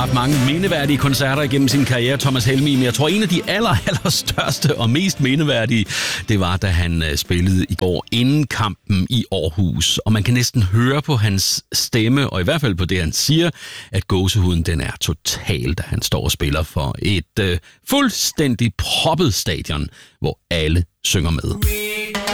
haft mange mindeværdige koncerter igennem sin karriere, Thomas Helmig, men jeg tror, en af de allerstørste og mest mindeværdige, det var, da han spillede i går inden kampen i Aarhus. Og man kan næsten høre på hans stemme, og i hvert fald på det, han siger, at gåsehuden den er total, da han står og spiller for et fuldstændig proppet stadion, hvor alle synger med.